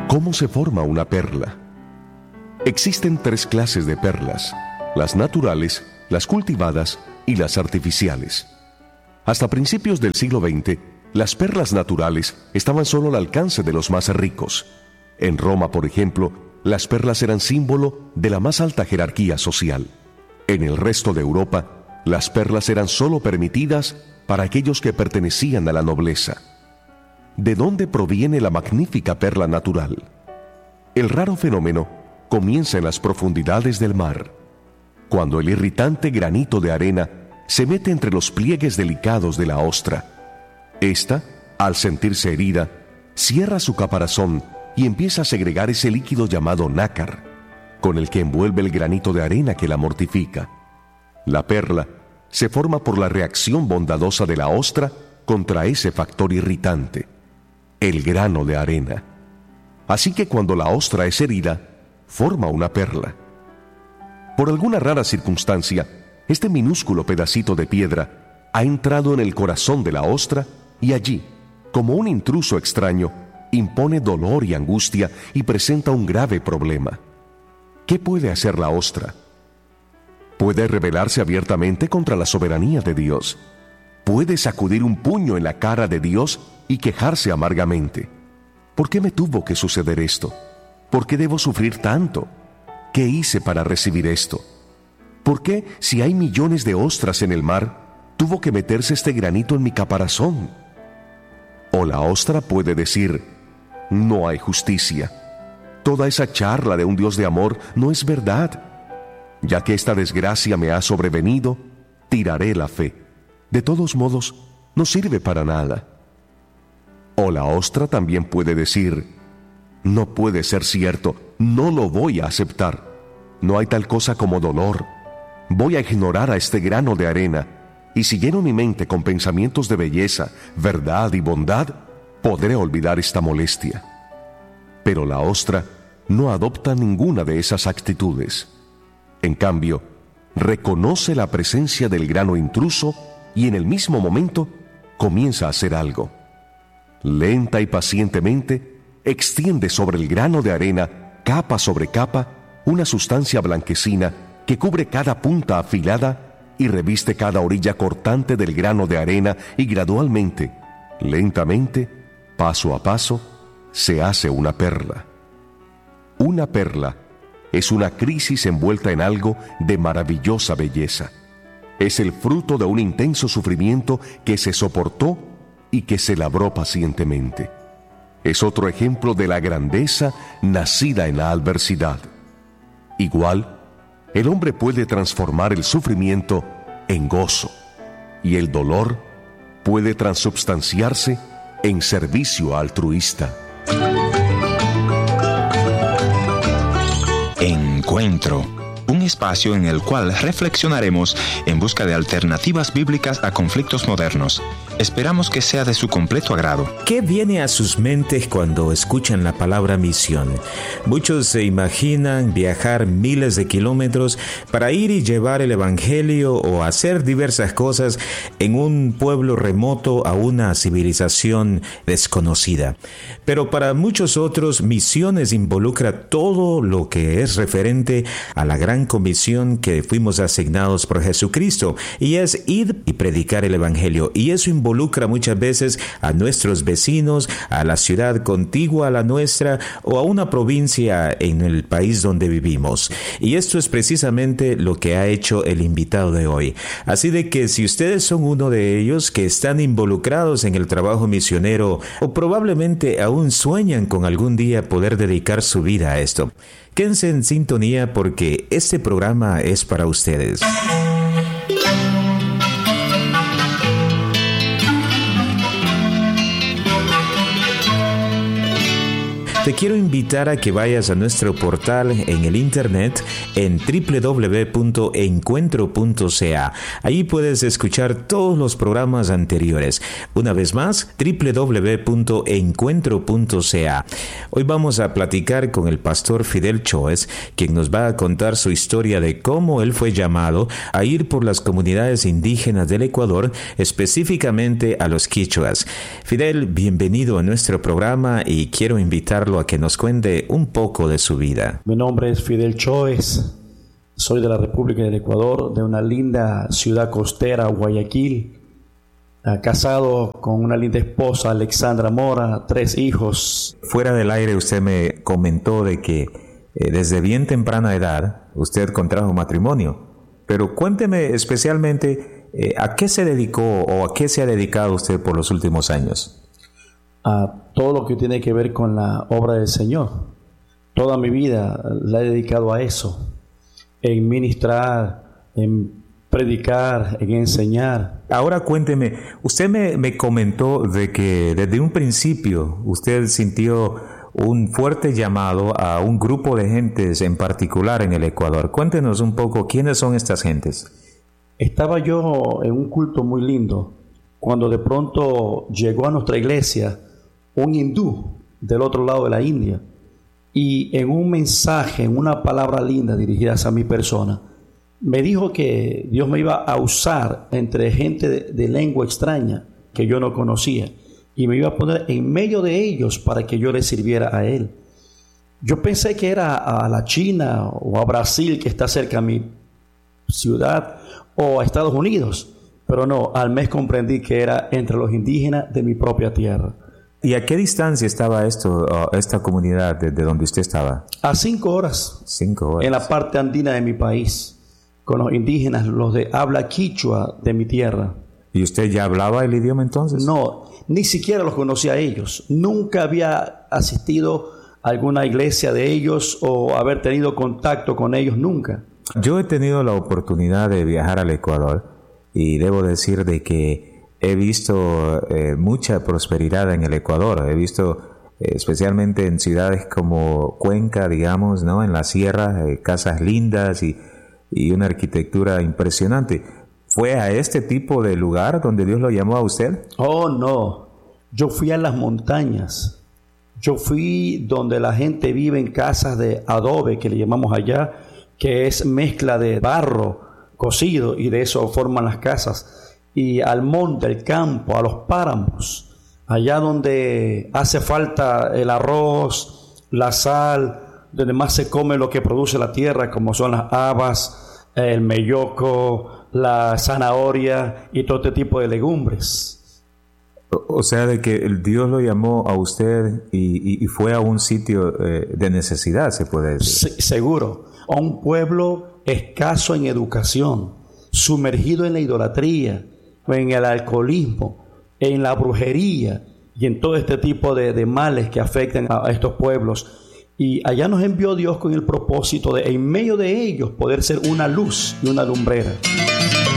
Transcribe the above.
¿Cómo se forma una perla? Existen 3 clases de perlas: las naturales, las cultivadas y las artificiales. Hasta principios del siglo XX, las perlas naturales estaban solo al alcance de los más ricos. En Roma, por ejemplo, las perlas eran símbolo de la más alta jerarquía social. En el resto de Europa, las perlas eran solo permitidas para aquellos que pertenecían a la nobleza. ¿De dónde proviene la magnífica perla natural? El raro fenómeno comienza en las profundidades del mar, cuando el irritante granito de arena se mete entre los pliegues delicados de la ostra. Esta, al sentirse herida, cierra su caparazón y empieza a segregar ese líquido llamado nácar, con el que envuelve el granito de arena que la mortifica. La perla se forma por la reacción bondadosa de la ostra contra ese factor irritante, el grano de arena. Así que cuando la ostra es herida, forma una perla. Por alguna rara circunstancia, este minúsculo pedacito de piedra ha entrado en el corazón de la ostra y allí, como un intruso extraño, impone dolor y angustia y presenta un grave problema. ¿Qué puede hacer la ostra? Puede rebelarse abiertamente contra la soberanía de Dios. Puede sacudir un puño en la cara de Dios y quejarse amargamente. ¿Por qué me tuvo que suceder esto? ¿Por qué debo sufrir tanto? ¿Qué hice para recibir esto? ¿Por qué, si hay millones de ostras en el mar, tuvo que meterse este granito en mi caparazón? O la ostra puede decir: no hay justicia. Toda esa charla de un Dios de amor no es verdad. Ya que esta desgracia me ha sobrevenido, tiraré la fe. De todos modos, no sirve para nada. O la ostra también puede decir: no puede ser cierto, no lo voy a aceptar. No hay tal cosa como dolor. Voy a ignorar a este grano de arena, y si lleno mi mente con pensamientos de belleza, verdad y bondad, podré olvidar esta molestia. Pero la ostra no adopta ninguna de esas actitudes. En cambio, reconoce la presencia del grano intruso y en el mismo momento comienza a hacer algo. Lenta y pacientemente extiende sobre el grano de arena, capa sobre capa, una sustancia blanquecina que cubre cada punta afilada y reviste cada orilla cortante del grano de arena, y gradualmente, lentamente, paso a paso, se hace una perla. Una perla es una crisis envuelta en algo de maravillosa belleza. Es el fruto de un intenso sufrimiento que se soportó y que se labró pacientemente. Es otro ejemplo de la grandeza nacida en la adversidad. Igual, el hombre puede transformar el sufrimiento en gozo, y el dolor puede transubstanciarse en servicio altruista. Encuentro, un espacio en el cual reflexionaremos en busca de alternativas bíblicas a conflictos modernos. Esperamos que sea de su completo agrado. ¿Qué viene a sus mentes cuando escuchan la palabra misión? Muchos se imaginan viajar miles de kilómetros para ir y llevar el evangelio o hacer diversas cosas en un pueblo remoto a una civilización desconocida. Pero para muchos otros, misiones involucra todo lo que es referente a la gran comisión que fuimos asignados por Jesucristo, y es ir y predicar el evangelio. Y eso involucra muchas veces a nuestros vecinos, a la ciudad contigua a la nuestra o a una provincia en el país donde vivimos. Y esto es precisamente lo que ha hecho el invitado de hoy. Así de que si ustedes son uno de ellos que están involucrados en el trabajo misionero, o probablemente aún sueñan con algún día poder dedicar su vida a esto, quédense en sintonía porque este programa es para ustedes. Te quiero invitar a que vayas a nuestro portal en el internet en www.encuentro.ca. Ahí puedes escuchar todos los programas anteriores. Una vez más, www.encuentro.ca. Hoy vamos a platicar con el pastor Fidel Choez, quien nos va a contar su historia de cómo él fue llamado a ir por las comunidades indígenas del Ecuador, específicamente a los quichuas. Fidel, bienvenido a nuestro programa y quiero invitarlo invitarlo a que nos cuente un poco de su vida. Mi nombre es Fidel Choes, soy de la República del Ecuador, de una linda ciudad costera, Guayaquil, casado con una linda esposa, Alexandra Mora, 3 hijos. Fuera del aire usted me comentó de que desde bien temprana edad usted contrajo matrimonio, pero cuénteme especialmente ¿a qué se dedicó o a qué se ha dedicado usted por los últimos años? A todo lo que tiene que ver con la obra del Señor. Toda mi vida la he dedicado a eso, en ministrar, en predicar, en enseñar. Ahora cuénteme, usted me comentó de que desde un principio usted sintió un fuerte llamado a un grupo de gentes en particular en el Ecuador. Cuéntenos un poco, ¿quiénes son estas gentes? Estaba yo en un culto muy lindo, cuando de pronto llegó a nuestra iglesia un hindú del otro lado de la India, y en un mensaje, en una palabra linda dirigida a mi persona, me dijo que Dios me iba a usar entre gente de lengua extraña que yo no conocía, y me iba a poner en medio de ellos para que yo le sirviera a Él. Yo pensé que era a la China o a Brasil, que está cerca a mi ciudad, o a Estados Unidos, pero no, al mes comprendí que era entre los indígenas de mi propia tierra. ¿Y a qué distancia estaba esta comunidad de donde usted estaba? A 5 horas. 5 horas. En la parte andina de mi país, con los indígenas, los de habla quichua de mi tierra. ¿Y usted ya hablaba el idioma entonces? No, ni siquiera los conocía a ellos. Nunca había asistido a alguna iglesia de ellos o haber tenido contacto con ellos, nunca. Yo he tenido la oportunidad de viajar al Ecuador y debo decir de que he visto mucha prosperidad en el Ecuador. He visto especialmente en ciudades como Cuenca, digamos, ¿no? En la sierra, casas lindas y una arquitectura impresionante. ¿Fue a este tipo de lugar donde Dios lo llamó a usted? Oh, no. Yo fui a las montañas. Yo fui donde la gente vive en casas de adobe, que le llamamos allá, que es mezcla de barro cocido, y de eso forman las casas. Y al monte, al campo, a los páramos, allá donde hace falta el arroz, la sal, donde más se come lo que produce la tierra, como son las habas, el melloco, la zanahoria y todo este tipo de legumbres. O sea, de que Dios lo llamó a usted y fue a un sitio de necesidad, se puede decir. Sí, seguro. A un pueblo escaso en educación, sumergido en la idolatría, en el alcoholismo, en la brujería y en todo este tipo de males que afectan a estos pueblos. Y allá nos envió Dios con el propósito de, en medio de ellos, poder ser una luz y una lumbrera.